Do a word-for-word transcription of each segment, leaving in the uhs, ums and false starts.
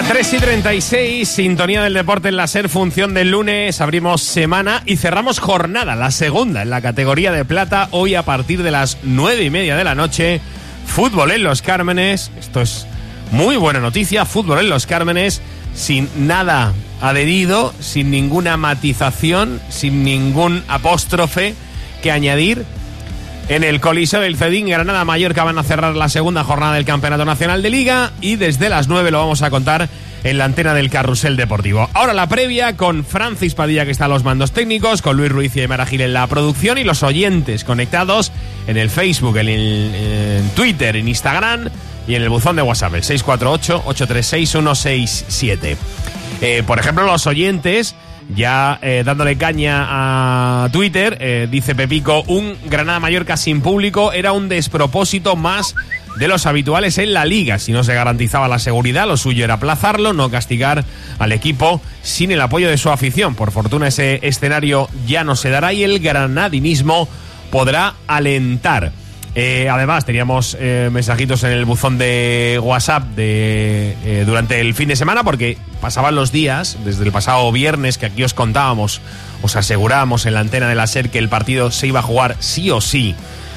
Venga, tres y treinta y seis, sintonía del deporte en la SER, función del lunes, abrimos semana y cerramos jornada, la segunda en la categoría de plata, hoy a partir de las nueve y media de la noche, fútbol en Los Cármenes, esto es muy buena noticia, fútbol en Los Cármenes, sin nada adherido, sin ninguna matización, sin ningún apóstrofe que añadir. En el Coliseo del Cedín, Granada Mallorca van a cerrar la segunda jornada del Campeonato Nacional de Liga y desde las nueve lo vamos a contar en la antena del Carrusel Deportivo. Ahora la previa con Francis Padilla, que está a los mandos técnicos, con Luis Ruiz y Aimar Gil en la producción y los oyentes conectados en el Facebook, en, el, en Twitter, en Instagram y en el buzón de WhatsApp, el seis cuatro ocho, ocho tres seis, uno seis siete. Eh, por ejemplo, los oyentes... Ya eh, dándole caña a Twitter, eh, dice Pepico, un Granada-Mallorca sin público era un despropósito más de los habituales en la Liga. Si no se garantizaba la seguridad, lo suyo era aplazarlo, no castigar al equipo sin el apoyo de su afición. Por fortuna ese escenario ya no se dará y el granadinismo podrá alentar. Eh, además, teníamos eh, mensajitos en el buzón de WhatsApp de, eh, durante el fin de semana, porque pasaban los días, desde el pasado viernes, que aquí os contábamos, os asegurábamos en la antena de la SER que el partido se iba a jugar sí o sí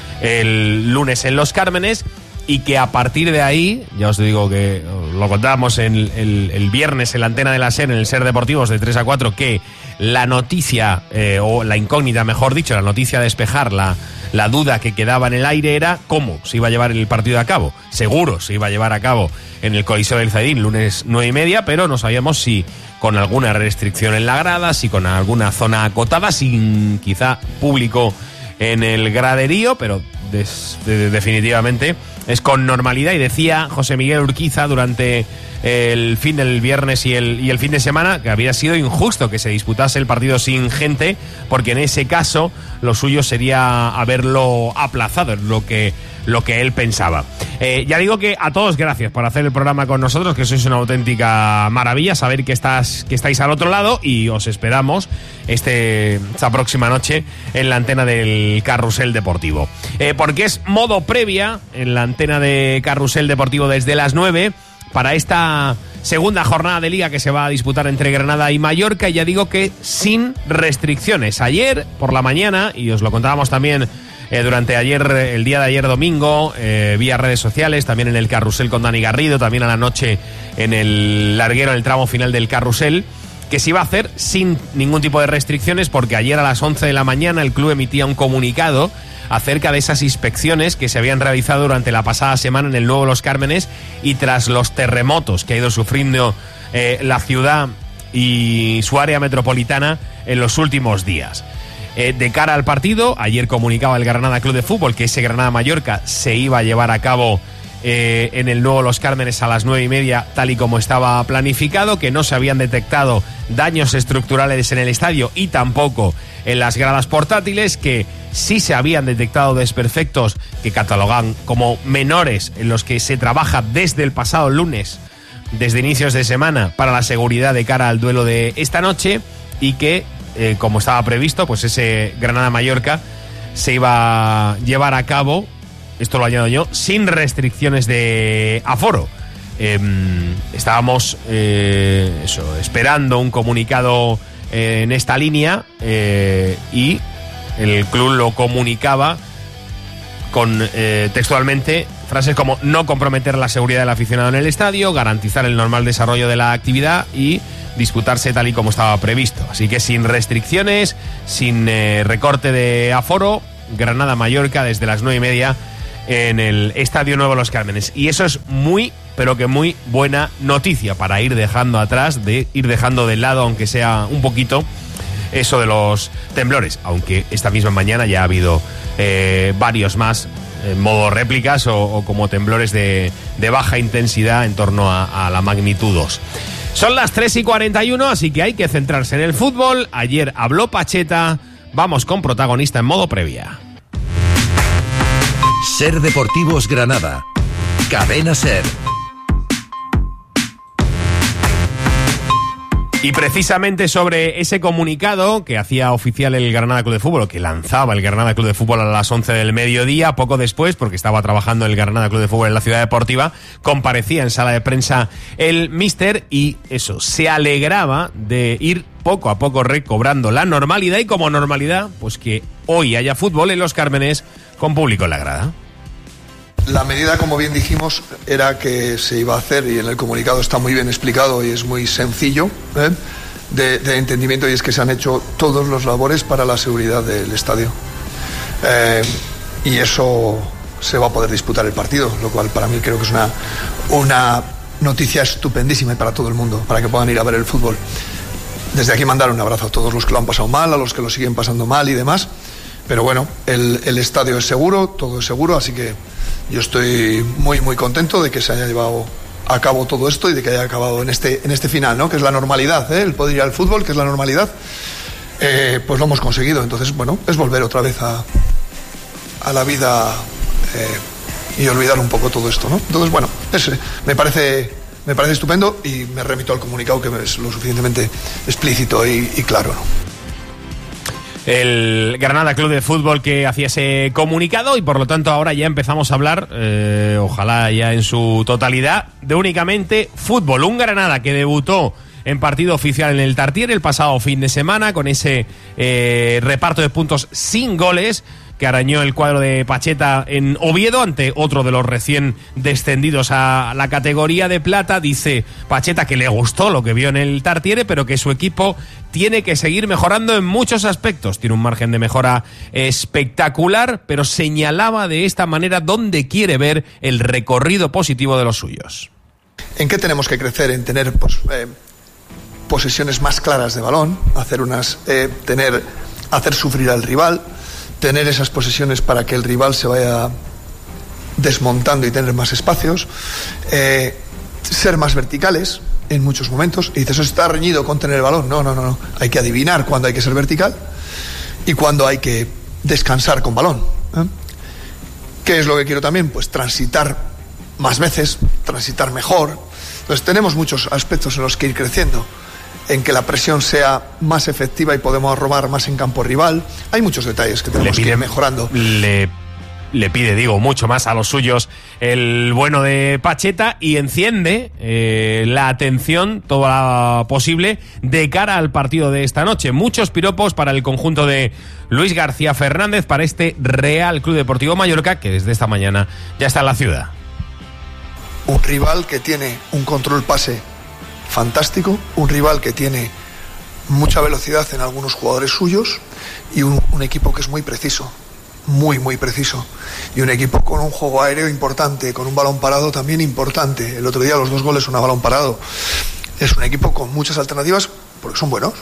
el lunes en Los Cármenes, y que a partir de ahí, ya os digo que lo contábamos en el, el, el viernes en la antena de la SER, en el SER Deportivos de tres a cuatro, que la noticia, eh, o la incógnita, mejor dicho, la noticia a despejar, la, la duda que quedaba en el aire era cómo se iba a llevar el partido a cabo. Seguro se iba a llevar a cabo en el Coliseo del Cedín, lunes nueve y media, pero no sabíamos si con alguna restricción en la grada, si con alguna zona acotada, sin quizá público en el graderío, pero des, de, definitivamente es con normalidad. Y decía José Miguel Urquiza durante el fin del viernes y el, y el fin de semana que había sido injusto que se disputase el partido sin gente, porque en ese caso lo suyo sería haberlo aplazado, es lo que, lo que él pensaba. Eh, ya digo que a todos gracias por hacer el programa con nosotros, que sois una auténtica maravilla, saber que, estás, que estáis al otro lado, y os esperamos este, esta próxima noche en la antena del Carrusel Deportivo. Eh, porque es modo previa en la antena de Carrusel Deportivo desde las nueve para esta segunda jornada de Liga que se va a disputar entre Granada y Mallorca, y ya digo que sin restricciones. Ayer por la mañana, y os lo contábamos también eh, durante ayer, el día de ayer domingo, eh, vía redes sociales, también en el Carrusel con Dani Garrido, también a la noche en el larguero, en el tramo final del Carrusel, que se iba a hacer sin ningún tipo de restricciones, porque ayer a las once de la mañana el club emitía un comunicado acerca de esas inspecciones que se habían realizado durante la pasada semana en el nuevo Los Cármenes, y tras los terremotos que ha ido sufriendo eh, la ciudad y su área metropolitana en los últimos días. Eh, de cara al partido, ayer comunicaba el Granada Club de Fútbol que ese Granada-Mallorca se iba a llevar a cabo eh, en el nuevo Los Cármenes a las nueve y media, tal y como estaba planificado, que no se habían detectado daños estructurales en el estadio y tampoco en las gradas portátiles, que sí se habían detectado desperfectos que catalogan como menores, en los que se trabaja desde el pasado lunes, desde inicios de semana, para la seguridad de cara al duelo de esta noche, y que, eh, como estaba previsto, pues ese Granada-Mallorca se iba a llevar a cabo, esto lo añado yo, sin restricciones de aforo. Eh, estábamos eh, eso, esperando un comunicado eh, en esta línea, eh, y el club lo comunicaba con eh, textualmente frases como no comprometer la seguridad del aficionado en el estadio, garantizar el normal desarrollo de la actividad y disputarse tal y como estaba previsto. Así que sin restricciones, sin eh, recorte de aforo, Granada-Mallorca desde las nueve y media en el Estadio Nuevo Los Cármenes. Y eso es muy, pero que muy buena noticia para ir dejando atrás, de ir dejando de lado, aunque sea un poquito, eso de los temblores, aunque esta misma mañana ya ha habido eh, varios más en modo réplicas o, o como temblores de, de baja intensidad en torno a, a la magnitud dos. Son las tres y cuarenta y uno, así que hay que centrarse en el fútbol. Ayer habló Pacheta, vamos con protagonista en modo previa. SER Deportivos Granada, Cadena SER. Y precisamente sobre ese comunicado que hacía oficial el Granada Club de Fútbol, o que lanzaba el Granada Club de Fútbol a las once del mediodía, poco después, porque estaba trabajando el Granada Club de Fútbol en la Ciudad Deportiva, comparecía en sala de prensa el míster y eso, se alegraba de ir poco a poco recobrando la normalidad, y como normalidad, pues que hoy haya fútbol en Los Cármenes con público en la grada. La medida, como bien dijimos, era que se iba a hacer, y en el comunicado está muy bien explicado y es muy sencillo, ¿eh? de, de entendimiento, y es que se han hecho todos los labores para la seguridad del estadio. Eh, y eso se va a poder disputar el partido, lo cual para mí creo que es una, una noticia estupendísima para todo el mundo, para que puedan ir a ver el fútbol. Desde aquí mandar un abrazo a todos los que lo han pasado mal, a los que lo siguen pasando mal y demás. Pero bueno, el, el estadio es seguro, todo es seguro, así que yo estoy muy muy contento de que se haya llevado a cabo todo esto y de que haya acabado en este, en este final, ¿no? Que es la normalidad, ¿eh? El poder ir al fútbol, que es la normalidad. Eh, pues lo hemos conseguido. Entonces, bueno, es volver otra vez a, a la vida eh, y olvidar un poco todo esto, ¿no? Entonces, bueno, es, me parece me parece estupendo, y me remito al comunicado, que es lo suficientemente explícito y, y claro, ¿no? El Granada Club de Fútbol que hacía ese comunicado, y por lo tanto ahora ya empezamos a hablar, eh, ojalá ya en su totalidad, de únicamente fútbol. Un Granada que debutó en partido oficial en el Tartiere el pasado fin de semana con ese eh, reparto de puntos sin goles que arañó el cuadro de Pacheta en Oviedo ante otro de los recién descendidos a la categoría de plata. Dice Pacheta que le gustó lo que vio en el Tartiere, pero que su equipo tiene que seguir mejorando en muchos aspectos. Tiene un margen de mejora espectacular, pero señalaba de esta manera dónde quiere ver el recorrido positivo de los suyos. ¿En qué tenemos que crecer? En tener pues, eh, posesiones más claras de balón, hacer unas, eh, tener, hacer sufrir al rival, tener esas posesiones para que el rival se vaya desmontando y tener más espacios, eh, ser más verticales en muchos momentos. Y dices, eso está reñido con tener el balón. No, no, no, no. Hay que adivinar cuándo hay que ser vertical y cuándo hay que descansar con balón, ¿eh? ¿Qué es lo que quiero también? Pues transitar más veces, transitar mejor. Entonces tenemos muchos aspectos en los que ir creciendo, en que la presión sea más efectiva y podemos robar más en campo rival. Hay muchos detalles que tenemos pide, que ir mejorando. Le, le pide, digo, mucho más a los suyos el bueno de Pacheta, y enciende eh, la atención toda posible de cara al partido de esta noche. Muchos piropos para el conjunto de Luis García Fernández, para este Real Club Deportivo Mallorca, que desde esta mañana ya está en la ciudad. Un rival que tiene un control pase fantástico, un rival que tiene mucha velocidad en algunos jugadores suyos, y un, un equipo que es muy preciso, muy muy preciso, y un equipo con un juego aéreo importante, con un balón parado también importante. El otro día los dos goles son a balón parado. Es un equipo con muchas alternativas porque son buenos.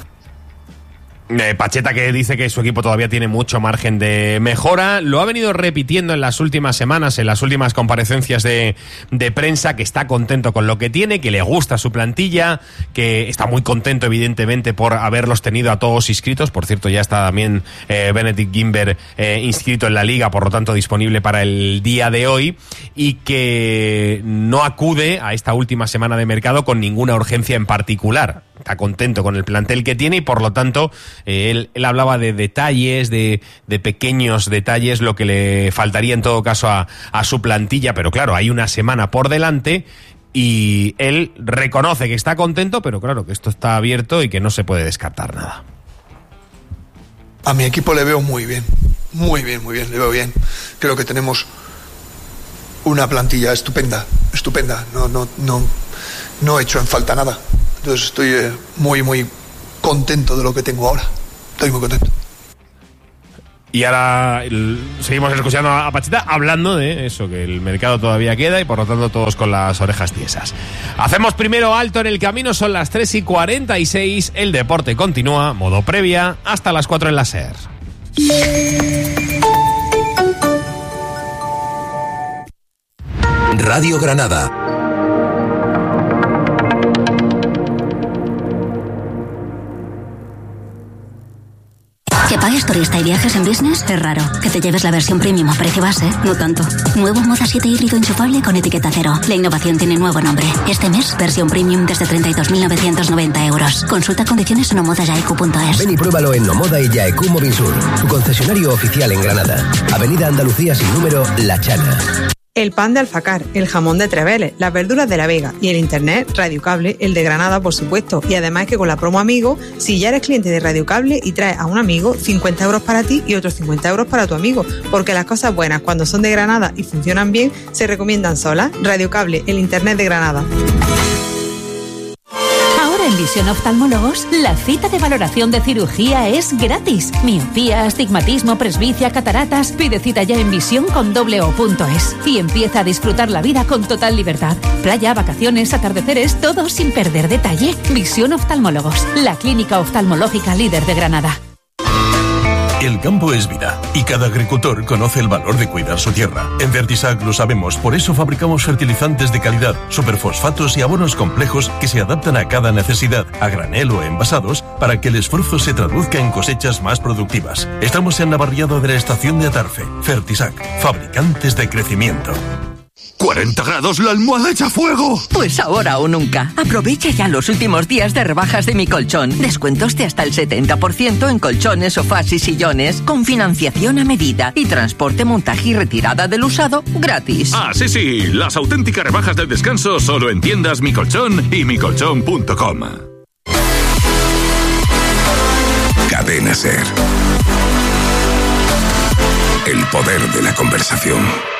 Eh, Pacheta, que dice que su equipo todavía tiene mucho margen de mejora, lo ha venido repitiendo en las últimas semanas, en las últimas comparecencias de, de prensa, que está contento con lo que tiene, que le gusta su plantilla, que está muy contento evidentemente por haberlos tenido a todos inscritos. Por cierto, ya está también eh, Benedict Gimber eh, inscrito en la liga, por lo tanto disponible para el día de hoy, y que no acude a esta última semana de mercado con ninguna urgencia en particular. Está contento con el plantel que tiene y por lo tanto eh, él, él hablaba de detalles, de, de pequeños detalles, lo que le faltaría en todo caso a, a su plantilla, pero claro, hay una semana por delante y él reconoce que está contento, pero claro, que esto está abierto y que no se puede descartar nada. A mi equipo le veo muy bien, muy bien, muy bien, le veo bien. Creo que tenemos una plantilla estupenda, estupenda, no, no, no, no he hecho en falta nada. Entonces estoy eh, muy, muy contento de lo que tengo ahora. Estoy muy contento. Y ahora el, seguimos escuchando a Pacheta hablando de eso, que el mercado todavía queda y por lo tanto todos con las orejas tiesas. Hacemos primero alto en el camino, son las tres y cuarenta y seis. El deporte continúa, modo previa, hasta las cuatro en la SER. Radio Granada. ¿Qué pasa? ¿Pagues turista y viajes en business? Es raro. Que te lleves la versión premium a precio base, no tanto. Nuevo Moda siete híbrido enchufable con etiqueta cero. La innovación tiene nuevo nombre. Este mes, versión premium desde treinta y dos mil novecientos noventa euros. Consulta condiciones en omoda yaecu punto es. Ven y pruébalo en Omoda y Yaecu Movinsur, tu concesionario oficial en Granada. Avenida Andalucía sin número, La Chana. El pan de Alfacar, el jamón de Treveles, las verduras de La Vega y el internet Radiocable, el de Granada, por supuesto. Y además que con la promo Amigo, si ya eres cliente de Radiocable y traes a un amigo, cincuenta euros para ti y otros cincuenta euros para tu amigo. Porque las cosas buenas, cuando son de Granada y funcionan bien, se recomiendan solas. Radiocable, el internet de Granada. En Visión Oftalmólogos, la cita de valoración de cirugía es gratis. Miopía, astigmatismo, presbicia, cataratas. Pide cita ya en visión con doble o punto es y empieza a disfrutar la vida con total libertad. Playa, vacaciones, atardeceres, todo sin perder detalle. Visión Oftalmólogos, la clínica oftalmológica líder de Granada. El campo es vida y cada agricultor conoce el valor de cuidar su tierra. En Fertisac lo sabemos, por eso fabricamos fertilizantes de calidad, superfosfatos y abonos complejos que se adaptan a cada necesidad, a granel o envasados, para que el esfuerzo se traduzca en cosechas más productivas. Estamos en Navarriado de la estación de Atarfe. Fertisac, fabricantes de crecimiento. ¡cuarenta grados, la almohada echa fuego! Pues ahora o nunca. Aprovecha ya los últimos días de rebajas de Mi Colchón. Descuentos de hasta el setenta por ciento en colchones, sofás y sillones, con financiación a medida y transporte, montaje y retirada del usado gratis. Ah, sí, sí. Las auténticas rebajas del descanso solo en tiendas Mi Colchón y mi colchón punto com. Cadena SER. El poder de la conversación.